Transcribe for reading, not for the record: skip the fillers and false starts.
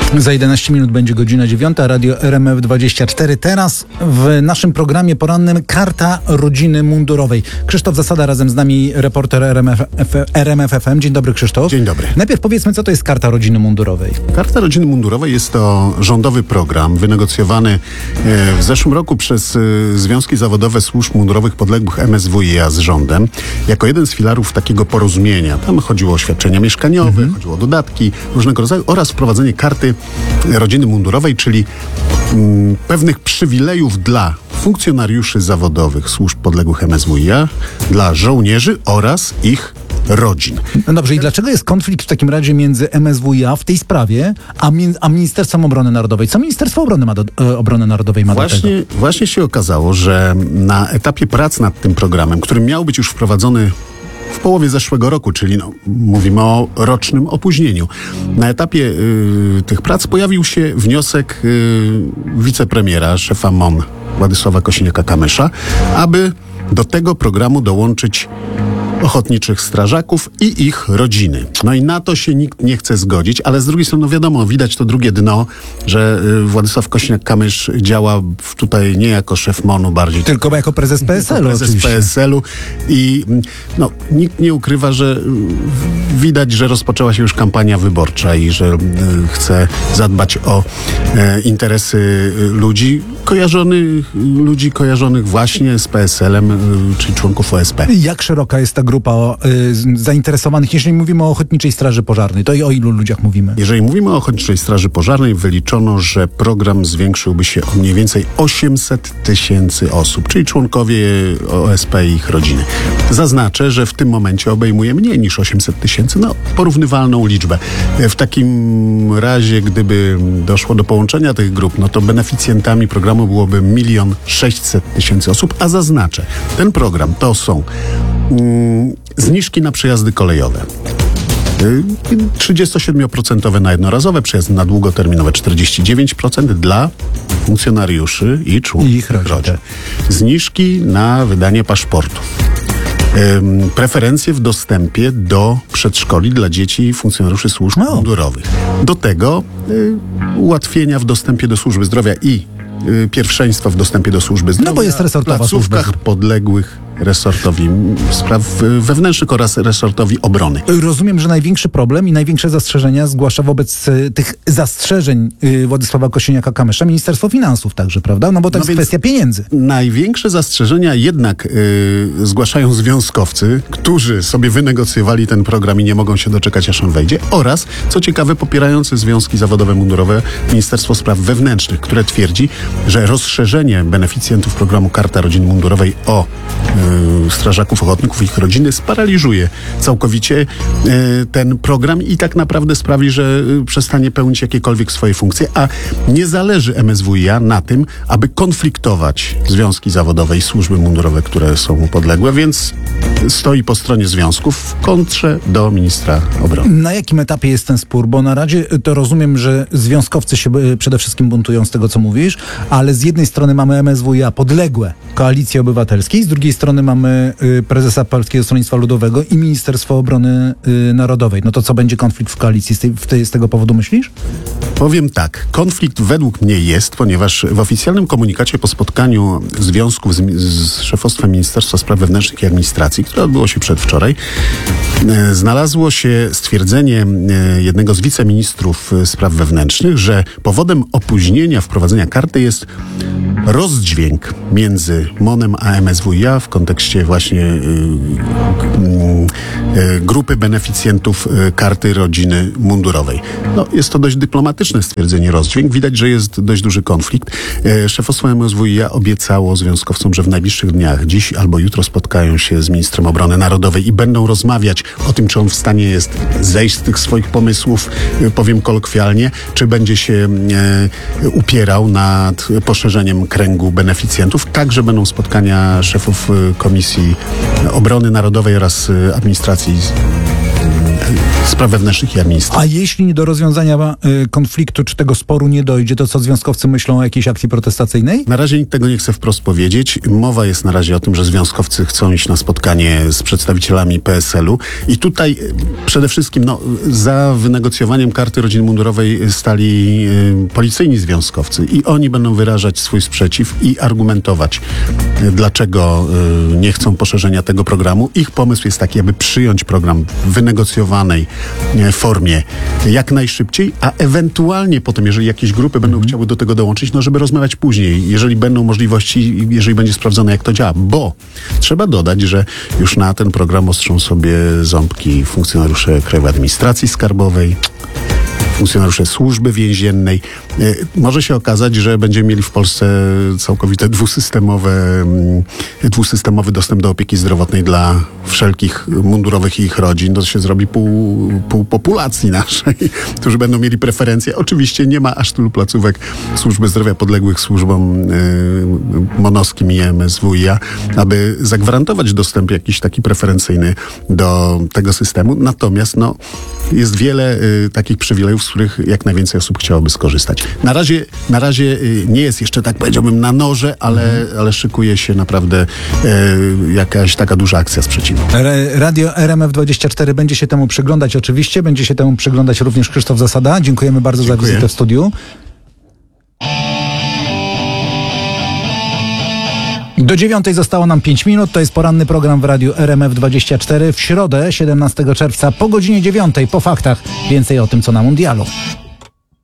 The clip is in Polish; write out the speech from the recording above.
Za 11 minut będzie godzina 9, radio RMF24. Teraz w naszym programie porannym Karta Rodziny Mundurowej. Krzysztof Zasada razem z nami, reporter RMF FM. Dzień dobry, Krzysztof. Dzień dobry. Najpierw powiedzmy, co to jest Karta Rodziny Mundurowej. Karta Rodziny Mundurowej jest to rządowy program wynegocjowany w zeszłym roku przez Związki Zawodowe Służb Mundurowych podległych MSWiA z rządem, jako jeden z filarów takiego porozumienia. Tam chodziło o świadczenia mieszkaniowe, chodziło o dodatki różnego rodzaju oraz wprowadzenie Karty Rodziny Mundurowej, czyli pewnych przywilejów dla funkcjonariuszy zawodowych służb podległych MSWiA, dla żołnierzy oraz ich rodzin. No dobrze, i dlaczego jest konflikt w takim razie między MSWiA w tej sprawie, a Ministerstwem Obrony Narodowej? Co Ministerstwo Obrony Narodowej ma do tego? Właśnie się okazało, że na etapie prac nad tym programem, który miał być już wprowadzony w połowie zeszłego roku, czyli mówimy o rocznym opóźnieniu. Na etapie tych prac pojawił się wniosek wicepremiera, szefa MON Władysława Kosiniaka-Kamysza, aby do tego programu dołączyć ochotniczych strażaków i ich rodziny. No i na to się nikt nie chce zgodzić, ale z drugiej strony, no wiadomo, widać to drugie dno, że Władysław Kosiniak-Kamysz działa tutaj nie jako szef MON-u bardziej. Tylko jako prezes PSL-u. Prezes PSL-u i no, nikt nie ukrywa, że widać, że rozpoczęła się już kampania wyborcza i że chce zadbać o interesy ludzi kojarzonych właśnie z PSL-em, czyli członków OSP. Jak szeroka jest ta grupa zainteresowanych, jeżeli mówimy o Ochotniczej Straży Pożarnej? To i o ilu ludziach mówimy? Jeżeli mówimy o Ochotniczej Straży Pożarnej, wyliczono, że program zwiększyłby się o mniej więcej 800 000 osób, czyli członkowie OSP i ich rodziny. Zaznaczę, że w tym momencie obejmuje mniej niż 800 000, no porównywalną liczbę. W takim razie, gdyby doszło do połączenia tych grup, no to beneficjentami programu byłoby 1 600 000 osób, a zaznaczę, ten program to są zniżki na przejazdy kolejowe. 37% na jednorazowe, przejazdy na długoterminowe 49% dla funkcjonariuszy i członków ich rodzin. Zniżki na wydanie paszportów. Preferencje w dostępie do przedszkoli dla dzieci funkcjonariuszy służb mundurowych. Do tego ułatwienia w dostępie do służby zdrowia i pierwszeństwa w dostępie do służby zdrowia. No bo jest resortowa w placówkach podległych resortowi spraw wewnętrznych oraz resortowi obrony. Rozumiem, że największy problem i największe zastrzeżenia zgłasza wobec tych zastrzeżeń Władysława Kosiniaka-Kamysza Ministerstwo Finansów także, prawda? No bo to jest kwestia pieniędzy. Największe zastrzeżenia jednak zgłaszają związkowcy, którzy sobie wynegocjowali ten program i nie mogą się doczekać, aż on wejdzie, oraz, co ciekawe, popierające związki zawodowe mundurowe Ministerstwo Spraw Wewnętrznych, które twierdzi, że rozszerzenie beneficjentów programu Karta Rodziny Mundurowej o strażaków ochotników i ich rodziny sparaliżuje całkowicie ten program i tak naprawdę sprawi, że przestanie pełnić jakiekolwiek swoje funkcje, a nie zależy MSWiA na tym, aby konfliktować związki zawodowe i służby mundurowe, które są mu podległe, więc stoi po stronie związków w kontrze do ministra obrony. Na jakim etapie jest ten spór? Bo na razie to rozumiem, że związkowcy się przede wszystkim buntują z tego, co mówisz, ale z jednej strony mamy MSWiA podległe Koalicji Obywatelskiej, z drugiej strony mamy prezesa Polskiego Stronnictwa Ludowego i Ministerstwo Obrony Narodowej. No to co, będzie konflikt w koalicji z tego powodu, myślisz? Powiem tak, konflikt według mnie jest, ponieważ w oficjalnym komunikacie po spotkaniu związków z szefostwem Ministerstwa Spraw Wewnętrznych i Administracji, które odbyło się przedwczoraj, znalazło się stwierdzenie jednego z wiceministrów spraw wewnętrznych, że powodem opóźnienia wprowadzenia karty jest rozdźwięk między MON-em a MSWiA w kontekście właśnie grupy beneficjentów Karty Rodziny Mundurowej. No, jest to dość dyplomatyczne stwierdzenie, rozdźwięk. Widać, że jest dość duży konflikt. Szefostwo MSWiA obiecało związkowcom, że w najbliższych dniach, dziś albo jutro, spotkają się z ministrem obrony narodowej i będą rozmawiać o tym, czy on w stanie jest zejść z tych swoich pomysłów, powiem kolokwialnie, czy będzie się upierał nad poszerzeniem kręgu beneficjentów. Także będą spotkania szefów Komisji Obrony Narodowej oraz Administracji Spraw Wewnętrznych i Administracji. A jeśli do rozwiązania konfliktu czy tego sporu nie dojdzie, to co związkowcy myślą o jakiejś akcji protestacyjnej? Na razie nikt tego nie chce wprost powiedzieć. Mowa jest na razie o tym, że związkowcy chcą iść na spotkanie z przedstawicielami PSL-u i tutaj przede wszystkim za wynegocjowaniem karty rodziny mundurowej stali policyjni związkowcy i oni będą wyrażać swój sprzeciw i argumentować, dlaczego nie chcą poszerzenia tego programu. Ich pomysł jest taki, aby przyjąć program w wynegocjowanej formie jak najszybciej, a ewentualnie potem, jeżeli jakieś grupy będą chciały do tego dołączyć, żeby rozmawiać później, jeżeli będą możliwości, jeżeli będzie sprawdzone, jak to działa. Bo trzeba dodać, że już na ten program ostrzą sobie ząbki funkcjonariusze Krajowej Administracji Skarbowej, funkcjonariusze Służby Więziennej. Może się okazać, że będziemy mieli w Polsce całkowite dwusystemowy dostęp do opieki zdrowotnej dla wszelkich mundurowych i ich rodzin. To się zrobi pół populacji naszej, którzy będą mieli preferencje. Oczywiście nie ma aż tylu placówek służby zdrowia podległych służbom MON-owskim i MSWiA, aby zagwarantować dostęp jakiś taki preferencyjny do tego systemu. Natomiast jest wiele takich przywilejów, z których jak najwięcej osób chciałoby skorzystać. Na razie nie jest jeszcze, tak powiedziałbym, na noże, ale szykuje się naprawdę jakaś taka duża akcja sprzeciwu. Radio RMF24 będzie się temu przyglądać oczywiście. Będzie się temu przyglądać również Krzysztof Zasada. Dziękujemy bardzo za wizytę w studiu. Do 9 zostało nam 5 minut. To jest poranny program w radiu RMF24 w środę 17 czerwca po godzinie 9 po faktach. Więcej o tym, co na mundialu.